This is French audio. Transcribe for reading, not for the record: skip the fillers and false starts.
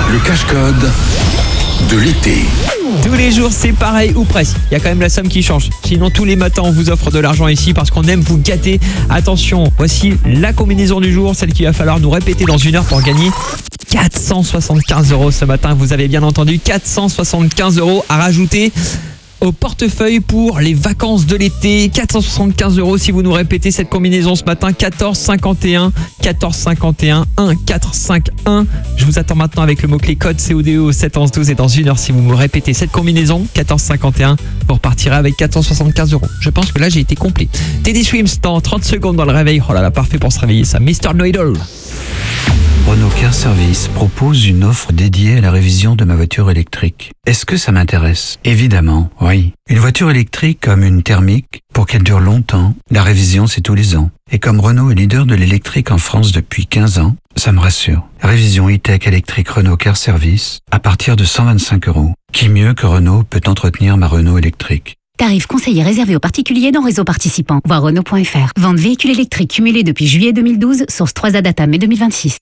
Le cache-code de l'été. Tous les jours, c'est pareil ou presque. Il y a quand même la somme qui change. Sinon, tous les matins, on vous offre de l'argent ici parce qu'on aime vous gâter. Attention, voici la combinaison du jour, celle qu'il va falloir nous répéter dans une heure pour gagner 475 € ce matin. Vous avez bien entendu, 475 € à rajouter au portefeuille pour les vacances de l'été. 475 € si vous nous répétez cette combinaison ce matin. 14 51 14 51 1 4 5 1. Je vous attends maintenant avec le mot-clé code CODE au 7 11 12 et dans une heure si vous me répétez cette combinaison 14 51, vous repartirez avec 475 €. Je pense que là j'ai été complet. Teddy Swims dans 30 secondes dans le réveil. Oh là là, parfait pour se réveiller ça. Mr. Noidle. Renault Car Service propose une offre dédiée à la révision de ma voiture électrique. Est-ce que ça m'intéresse? Évidemment, oui. Une voiture électrique comme une thermique, pour qu'elle dure longtemps, la révision c'est tous les ans. Et comme Renault est leader de l'électrique en France depuis 15 ans, ça me rassure. Révision e-tech électrique Renault Car Service à partir de 125 €. Qui mieux que Renault peut entretenir ma Renault électrique? Tarif conseillé réservé aux particuliers dans réseau participant. Voir Renault.fr. Vente véhicule électrique cumulé depuis juillet 2012, source 3A Data mai 2026.